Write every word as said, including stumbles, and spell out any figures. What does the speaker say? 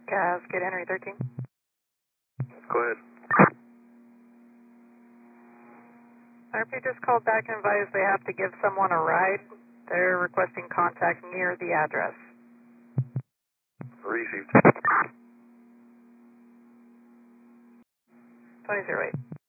Cascade Henry thirteen. Go ahead. R P just called back and advised they have to give someone a ride. They're requesting contact near the address. Received. twenty oh eight.